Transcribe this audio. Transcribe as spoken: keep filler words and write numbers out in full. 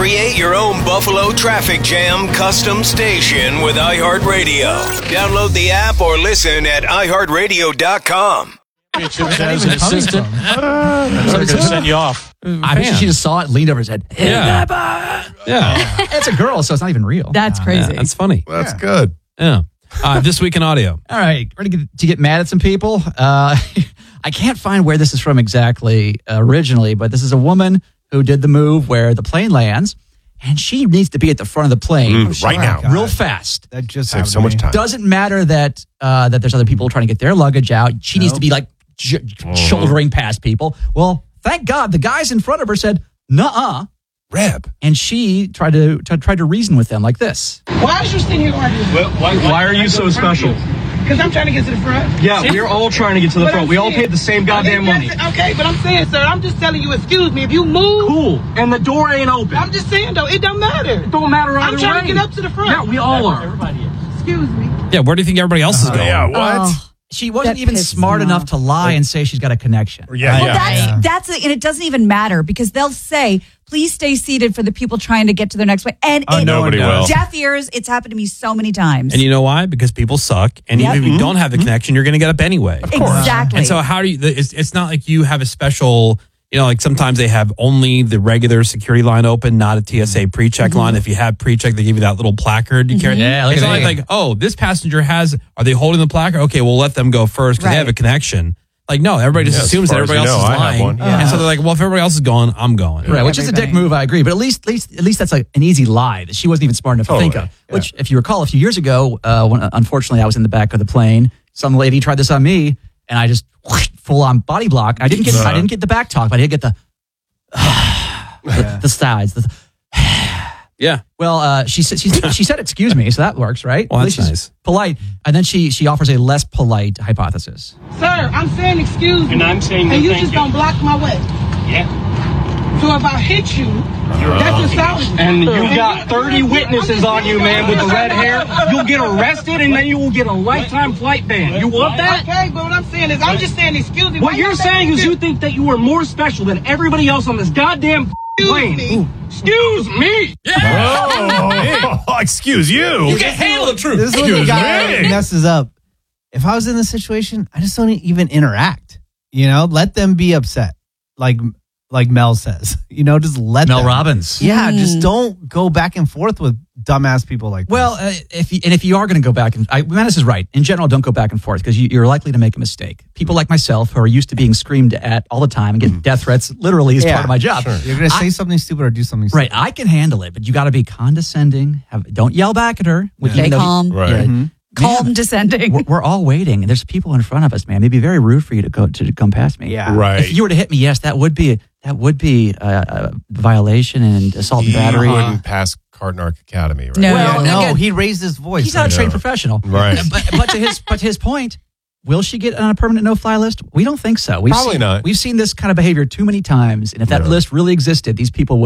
Create your own Buffalo Traffic Jam custom station with iHeartRadio. Download the app or listen at i heart radio dot com. As an assistant, I'm going to send you off. I think she just saw it, leaned over and said, hey, Yeah. Baba. Yeah. It's a girl, so it's not even real. That's crazy. Yeah, that's funny. That's good. Yeah. Uh, this week in audio. All right, ready to get, to get mad at some people? Uh, I can't find where this is from exactly uh, originally, but this is a woman who did the move where the plane lands, and she needs to be at the front of the plane Mm, right now. real fast. That just Saves so much time. Doesn't matter that uh, that there's other people trying to get their luggage out. She needs to be like j- shouldering past people. Well, thank God the guys in front of her said, nuh-uh. Reb. And she tried to, to tried to reason with them like this. Why is you sitting here arguing? Well, why, why are you so special? Because I'm trying to get to the front. Yeah, we're all trying to get to the But front. I'm We all saying- paid the same goddamn money. Okay, but I'm saying, sir, I'm just telling you, excuse me, if you move. Cool. And the door ain't open. I'm just saying, though, it don't matter. It don't matter either I'm trying way. to get up to the front. Yeah, we all are. Everybody is. Excuse me. Yeah, where do you think everybody else is going? Yeah, what? She wasn't That even pisses smart me enough off. to lie and say she's got a connection. Yeah, Well, yeah. that's that's it, and it doesn't even matter because they'll say, "Please stay seated for the people trying to get to their next way." And Oh, it, nobody will. deaf ears. It's happened to me so many times. And you know why? Because people suck. And Yep. even if you don't have the connection, you're going to get up anyway. exactly. And so how do you, it's, it's not like you have a special, you know, like sometimes they have only the regular security line open, not a T S A pre-check line. If you have pre-check, they give you that little placard you carry. Yeah, look it's at not that. like, like, oh, this passenger has, are they holding the placard? Okay, we'll let them go first because they Right. have a connection. Like, no, everybody just Yeah, as assumes that far as everybody you else know, is I have lying. one. Yeah. And so they're like, well, if everybody else is going, I'm going. Right, which is a dick Everybody. move, I agree. But at least, at least, at least that's like an easy lie that she wasn't even smart enough to think Totally, of. Which, if you recall, a few years ago, uh, when unfortunately I was in the back of the plane, some lady tried this on me, and I just whoosh, full on body block. I didn't get, I didn't get the back talk, but I did get the, the, the sides. The, Yeah. well, uh, she said she, she said excuse me, so that works, right? Well, At that's least she's nice. polite, and then she she offers a less polite hypothesis. Sir, I'm saying excuse me. And I'm saying no And you thank just you. don't block my way. Yeah. So if I hit you, that's a salary. And you got thirty witnesses on you, man, with the red hair. You'll get arrested, and then you will get a lifetime flight ban. You want that? Okay, but what I'm saying is, I'm just saying excuse me. What Why you're you saying is excuse- you think that you are more special than everybody else on this goddamn plane. me. Excuse me. Oh, excuse you. You can't handle the truth. This is when the Excuse guy me. messes up. If I was in this situation, I just don't even interact. You know, let them be upset. Like like Mel says. You know, just let Mel them. Robbins. Yeah, Mm. just don't go back and forth with dumbass people like Well, uh, if you, and if you are going to go back, and I, Menace is right. In general, don't go back and forth because you, you're likely to make a mistake. People like myself who are used to being screamed at all the time and get death threats literally as Yeah, part of my job. this. You're going to say I- something stupid or do something Right, stupid. I can handle it, but you got to be condescending. Have, don't yell back at her. With- Stay even though- calm. Right. Yeah. Mhm. Calm, Man, descending. We're, we're all waiting, and there's people in front of us, man. It'd be very rude for you to go to come past me. Yeah. Right. If you were to hit me, yes, that would be that would be a, a violation and assault and You battery. wouldn't pass Cardinark Academy, right? No. Well, no, again, he raised his voice. He's not a I trained know. professional, Right. But, but to his but to his point, will she get on a permanent no-fly list? We don't think so. We've Probably seen, not. We've seen this kind of behavior too many times, and if that Yeah. list really existed, these people would.